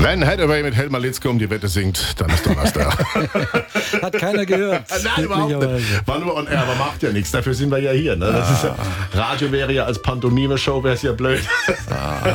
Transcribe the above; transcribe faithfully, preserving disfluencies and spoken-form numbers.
Wenn Hathaway mit Helma Litzko um die Wette singt, dann ist Donnerstag. Hat keiner gehört. Nein, überhaupt nicht. War nur on air, aber macht ja nichts. Dafür sind wir ja hier. Ne? Das ist ja, Radio wäre ja als Pantomime-Show, wäre es ja blöd. Ah.